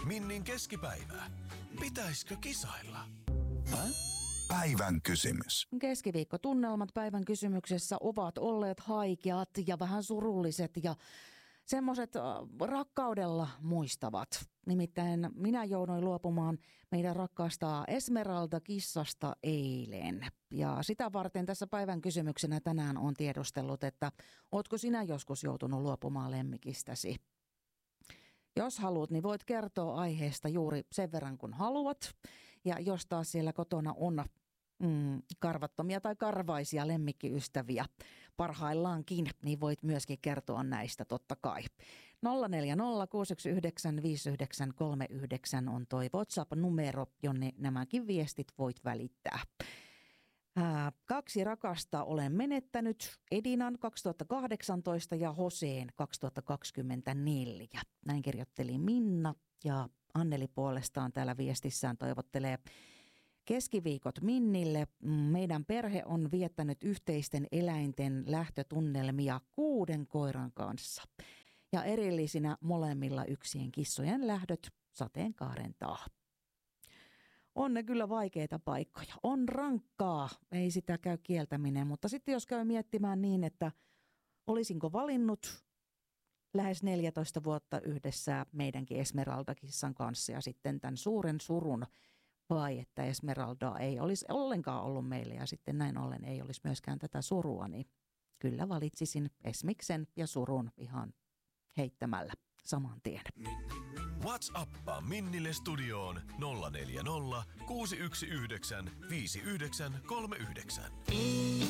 Minnin keskipäivä. Pitäisikö kisailla? Päivän kysymys. Keskiviikkotunnelmat päivän kysymyksessä ovat olleet haikeat ja vähän surulliset ja semmoiset rakkaudella muistavat. Nimittäin minä jouduin luopumaan meidän rakkaasta Esmeralda-kissasta eilen. Ja sitä varten tässä päivän kysymyksenä tänään on tiedustellut, että ootko sinä joskus joutunut luopumaan lemmikistäsi? Jos haluat, niin voit kertoa aiheesta juuri sen verran kun haluat. Ja jos taas siellä kotona on karvattomia tai karvaisia lemmikkiystäviä parhaillaankin, niin voit myöskin kertoa näistä totta kai. 0406195939 on toi WhatsApp-numero, jonne nämäkin viestit voit välittää. 2 rakasta olen menettänyt, Edinan 2018 ja Hoseen 2024. Näin kirjoitteli Minna ja Anneli puolestaan täällä viestissään toivottelee keskiviikot Minnille. Meidän perhe on viettänyt yhteisten eläinten lähtötunnelmia 6 koiran kanssa. Ja erillisinä molemmilla yksien kissojen lähdöt sateenkaaren taa. On ne kyllä vaikeita paikkoja. On rankkaa, ei sitä käy kieltäminen, mutta sitten jos käy miettimään niin, että olisinko valinnut lähes 14 vuotta yhdessä meidänkin Esmeralda-kissan kanssa ja sitten tämän suuren surun, vai että Esmeraldaa ei olisi ollenkaan ollut meille ja sitten näin ollen ei olisi myöskään tätä surua, niin kyllä valitsisin Esmiksen ja surun ihan heittämällä saman tien. WhatsAppaa Minnille studioon 040 619 5939.